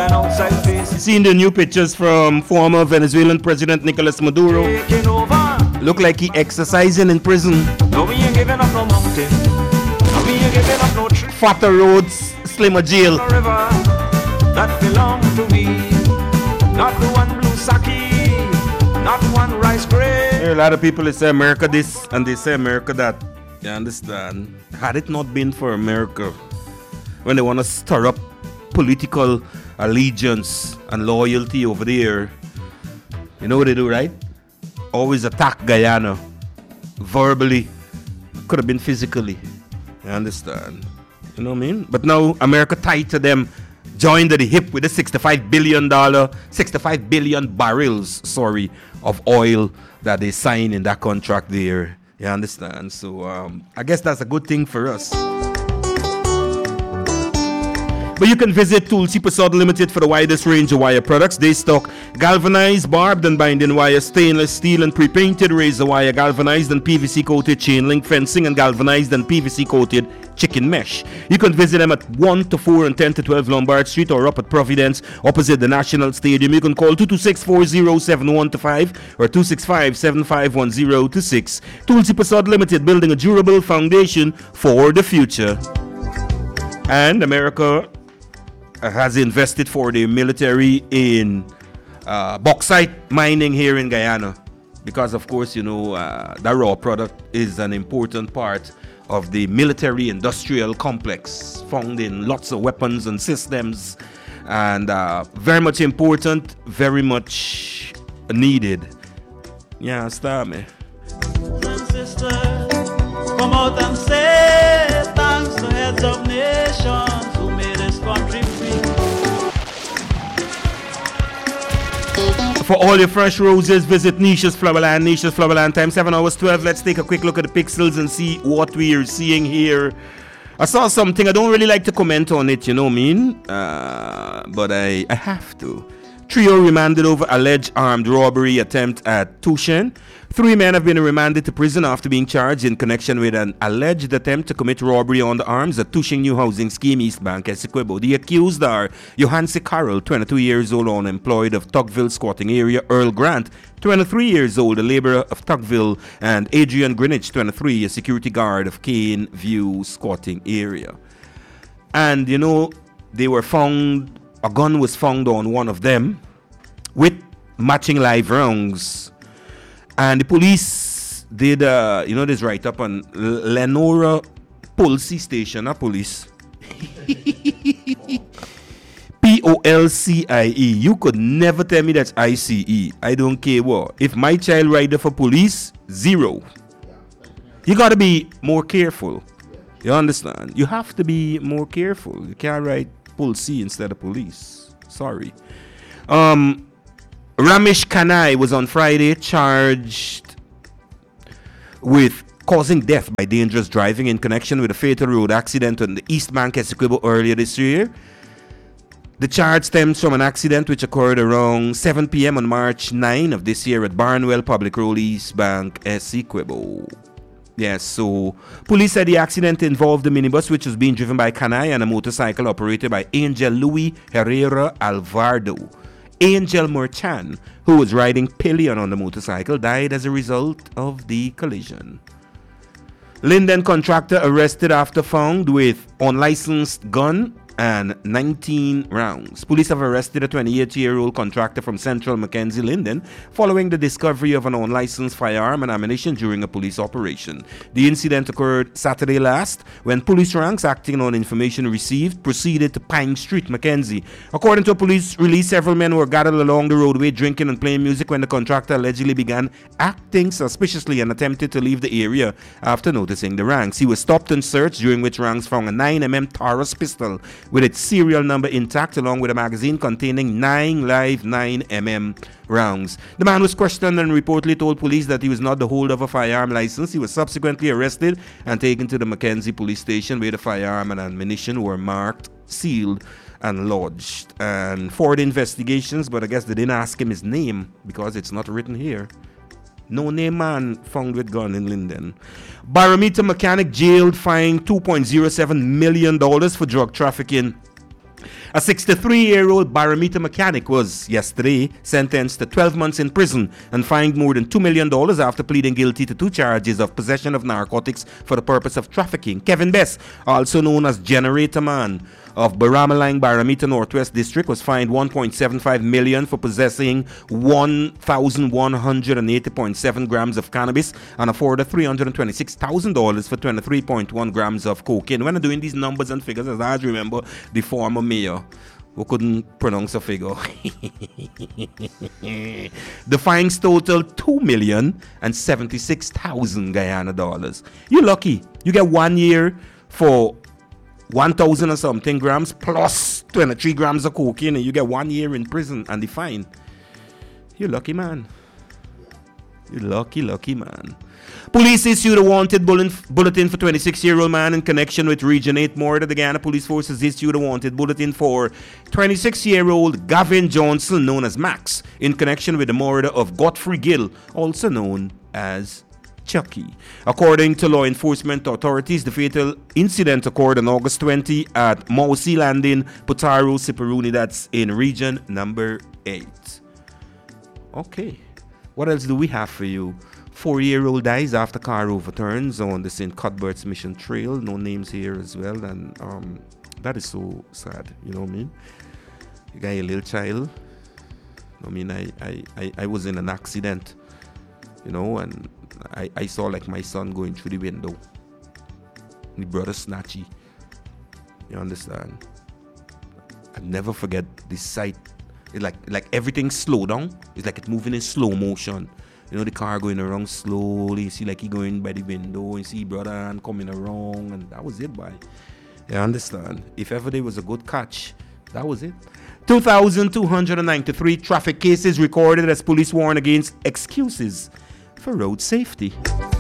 when outside face. You seen the new pictures from former Venezuelan President Nicolas Maduro? Taking over. Look like he exercising in prison. No, we ain't giving up no mountain. No, we ain't giving up no tree. Fatter roads, slimmer jail. No river that belong to we. Not the one blue sake, not one rice grain. There are a lot of people that say America this and they say America that. You understand? Had it not been for America, when they want to stir up political allegiance and loyalty over there, you know what they do, right? Always attack Guyana. Verbally. Could have been physically. You understand? You know what I mean? But now America tied to them, joined at the hip with the $65 billion barrels, of oil that they signed in that contract there. You understand? So I guess that's a good thing for us. But you can visit Tulsi Prasad Limited for the widest range of wire products. They stock galvanized, barbed and binding wire, stainless steel and pre-painted razor wire, galvanized and PVC coated chain link fencing, and galvanized and PVC coated chicken mesh. You can visit them at 1 to 4 and 10 to 12 Lombard Street or up at Providence opposite the National Stadium. You can call 226-407125 or 265-751026. Tulsi Prasad Limited, building a durable foundation for the future. And America has invested for the military in bauxite mining here in Guyana, because of course, you know, that raw product is an important part of the military industrial complex, found in lots of weapons and systems, and very much important, very much needed. Yeah, start me. Sisters, come out and say thanks to heads of nations who made this country free. For all your fresh roses, visit Nisha's Flowerland. Nisha's Flowerland, time 7 hours 12. Let's take a quick look at the pixels and see what we are seeing here. I saw something, I don't really like to comment on it, you know what I mean? But I have to. Trio remanded over alleged armed robbery attempt at Tushen. 3 men have been remanded to prison after being charged in connection with an alleged attempt to commit robbery on the arms at Tushen New Housing Scheme, East Bank, Essequibo. The accused are Johansi Carroll, 22 years old, unemployed, of Tugville squatting area; Earl Grant, 23 years old, a laborer of Tugville; and Adrian Greenwich, 23, a security guard of Cane View squatting area. And you know, they were found, a gun was found on one of them with matching live rounds. And the police did, this write up on Lenora Polsey Station, police. Polcie. You could never tell me that's ICE. I don't care what. If my child write for police, 0. You gotta be more careful. You understand? You have to be more careful. You can't write Polsey instead of police. Sorry. Ramesh Kanai was on Friday charged with causing death by dangerous driving in connection with a fatal road accident on the East Bank, Essequibo earlier this year. The charge stems from an accident which occurred around 7 p.m. on March 9 of this year at Barnwell Public Road, East Bank, Essequibo. Yes, so police said the accident involved a minibus which was being driven by Kanai and a motorcycle operated by Angel Louis Herrera Alvarado. Angel Murchan, who was riding pillion on the motorcycle, died as a result of the collision. Linden contractor arrested after found with unlicensed gun and 19 rounds. Police have arrested a 28-year-old contractor from Central Mackenzie, Linden, following the discovery of an unlicensed firearm and ammunition during a police operation. The incident occurred Saturday last when police ranks, acting on information received, proceeded to Pine Street, Mackenzie. According to a police release, several men were gathered along the roadway drinking and playing music when the contractor allegedly began acting suspiciously and attempted to leave the area after noticing the ranks. He was stopped and searched, during which ranks found a 9mm Taurus pistol with its serial number intact, along with a magazine containing 9 live 9mm rounds. The man was questioned and reportedly told police that he was not the holder of a firearm license. He was subsequently arrested and taken to the Mackenzie police station, where the firearm and ammunition were marked, sealed, and lodged. And for the investigations, but I guess they didn't ask him his name because it's not written here. No name man found with gun in Linden. Barometer mechanic jailed, fined $2.07 million for drug trafficking. A 63-year-old barometer mechanic was yesterday sentenced to 12 months in prison and fined more than $2 million after pleading guilty to 2 charges of possession of narcotics for the purpose of trafficking. Kevin Bess, also known as Generator Man of Baramalang Barometer Northwest District, was fined $1.75 million for possessing 1,180.7 grams of cannabis and a further $326,000 for 23.1 grams of cocaine. When I'm doing these numbers and figures, as I remember the former mayor who couldn't pronounce a figure. The fines total $2,076,000 Guyana dollars. You're lucky. You get 1 year for 1,000 or something grams plus 23 grams of cocaine, and you get 1 year in prison and the fine. You're lucky, man. You're lucky man. Police issued a wanted bulletin for 26-year-old man in connection with Region 8 murder. The Guyana Police Forces issued a wanted bulletin for 26-year-old Gavin Johnson, known as Max, in connection with the murder of Godfrey Gill, also known as Chucky. According to law enforcement authorities, the fatal incident occurred on August 20 at Mausi Landing, Putaro, Siparuni. That's in region number 8. Okay, what else do we have for you? 4-year-old dies after car overturns on the St. Cuthbert's Mission Trail. No names here as well, and that is so sad. You know what I mean? You got a little child. I mean, I was in an accident, you know, and I saw like my son going through the window. My brother snatchy. You understand? I'll never forget this sight. It's like everything slowed down. It's like it's moving in slow motion. You know, the car going around slowly. You see like he going by the window. You see brother and coming around, and that was it, boy. You understand? If ever there was a good catch, that was it. 2,293 traffic cases recorded as police warn against excuses for road safety.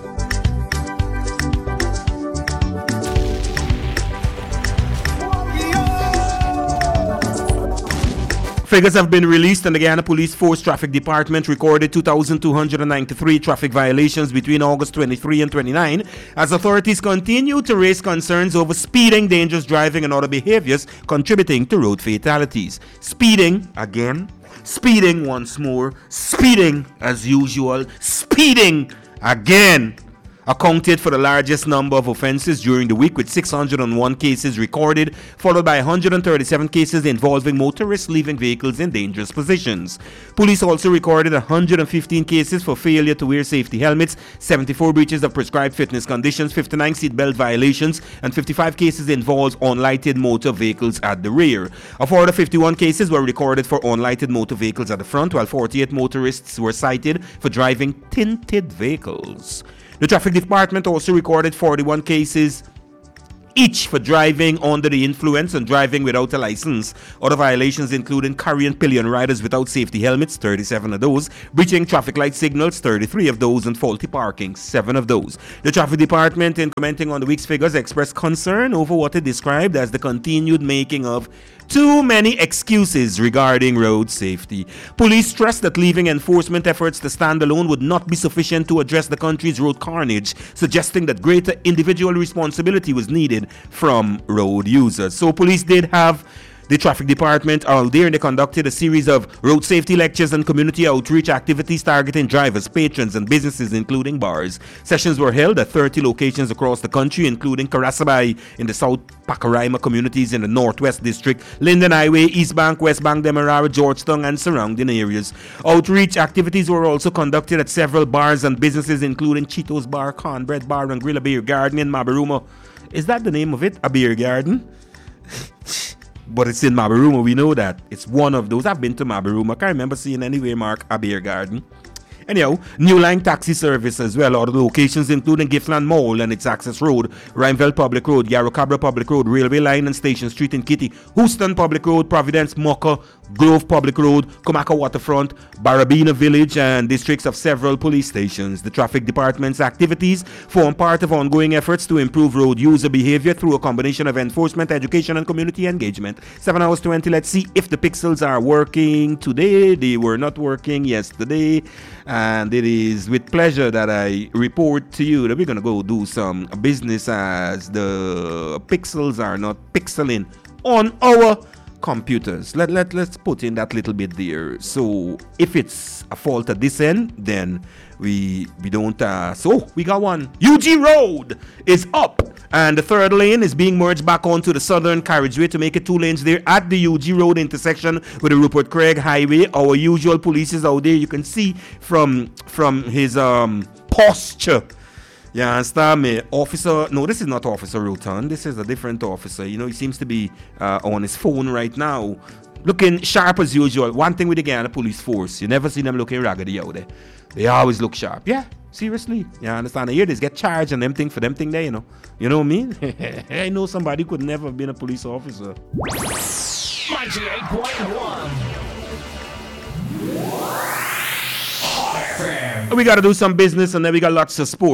Figures have been released, and the Guyana Police Force Traffic Department recorded 2,293 traffic violations between August 23 and 29 as authorities continue to raise concerns over speeding, dangerous driving, and other behaviors contributing to road fatalities. Speeding again, speeding once more, speeding as usual, speeding again accounted for the largest number of offenses during the week, with 601 cases recorded, followed by 137 cases involving motorists leaving vehicles in dangerous positions. Police also recorded 115 cases for failure to wear safety helmets, 74 breaches of prescribed fitness conditions, 59 seatbelt violations, and 55 cases involved unlighted motor vehicles at the rear. A further 51 cases were recorded for unlighted motor vehicles at the front, while 48 motorists were cited for driving tinted vehicles. The Traffic Department also recorded 41 cases each for driving under the influence and driving without a license. Other violations including carrying pillion riders without safety helmets, 37 of those, breaching traffic light signals, 33 of those, and faulty parking, 7 of those. The Traffic Department, in commenting on the week's figures, expressed concern over what it described as the continued making of too many excuses regarding road safety. Police stressed that leaving enforcement efforts to stand alone would not be sufficient to address the country's road carnage, suggesting that greater individual responsibility was needed from road users. So police did have the Traffic Department out there, and they conducted a series of road safety lectures and community outreach activities targeting drivers, patrons, and businesses, including bars. Sessions were held at 30 locations across the country, including Karasabai in the South Pacaraima communities in the Northwest District, Linden Highway, East Bank, West Bank, Demerara, Georgetown, and surrounding areas. Outreach activities were also conducted at several bars and businesses, including Cheetos Bar, Cornbread Bar, and Grill A Beer Garden in Mabaruma. Is that the name of it? A beer garden? But it's in Mabaruma, we know that. It's one of those. I've been to Mabaruma. I can't remember seeing anywhere marked a beer garden. Anyhow, New Line taxi service as well. Other locations including Giftland Mall and its access road, Rhymeville Public Road, Yarrowcabra Public Road, Railway Line and Station Street in Kitty, Houston Public Road, Providence, Mocha, Grove Public Road, Comacca Waterfront, Barabina Village, and districts of several police stations. The Traffic Department's activities form part of ongoing efforts to improve road user behavior through a combination of enforcement, education, and community engagement. 7 hours 20. Let's see if the pixels are working today. They were not working yesterday. And it is with pleasure that I report to you that we're going to go do some business as the pixels are not pixeling on our computers. Let's put in that little bit there. So if it's a fault at this end, then we don't. So we got one. UG Road is up, and the third lane is being merged back onto the southern carriageway to make it 2 lanes there at the UG Road intersection with the Rupert Craig Highway. Our usual police is out there. You can see from his posture. You understand me? Officer, no, this is not Officer Rutan. This is a different officer. You know, he seems to be on his phone right now, looking sharp as usual. One thing with the guy on the police force, you never see them looking raggedy out there. They always look sharp. Yeah, seriously. You understand? I hear this get charged and them thing for them thing there, you know. You know what I mean? I know somebody could never have been a police officer. 98.1. We got to do some business, and then we got lots of sports.